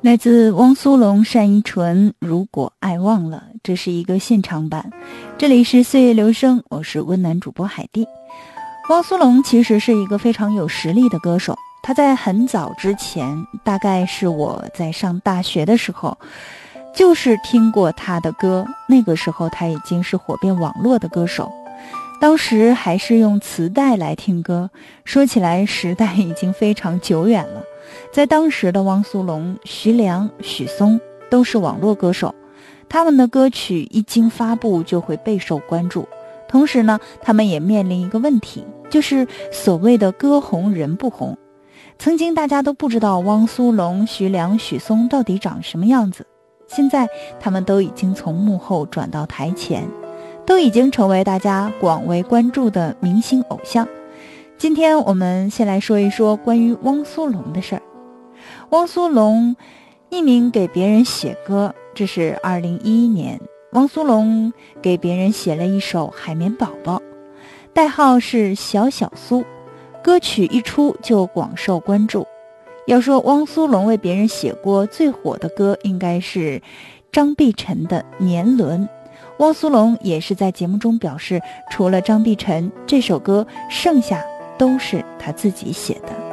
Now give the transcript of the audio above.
来自汪苏泷、单依纯，如果爱忘了，这是一个现场版。这里是岁月流声，我是温暖主播海蒂。汪苏泷其实是一个非常有实力的歌手，他在很早之前，大概是我在上大学的时候，就是听过他的歌，那个时候他已经是火遍网络的歌手。当时还是用磁带来听歌，说起来时代已经非常久远了。在当时的汪苏泷、徐良、许嵩都是网络歌手，他们的歌曲一经发布就会备受关注。同时呢，他们也面临一个问题，就是所谓的歌红人不红。曾经大家都不知道汪苏泷、徐良、许嵩到底长什么样子，现在他们都已经从幕后转到台前，都已经成为大家广为关注的明星偶像。今天我们先来说一说关于汪苏泷的事儿。汪苏泷艺名给别人写歌，这是2011年，汪苏泷给别人写了一首《海绵宝宝》，代号是小小苏，歌曲一出就广受关注。要说汪苏泷为别人写过最火的歌，应该是张碧晨的《年轮》。汪苏泷也是在节目中表示，除了张碧晨这首歌，剩下都是他自己写的。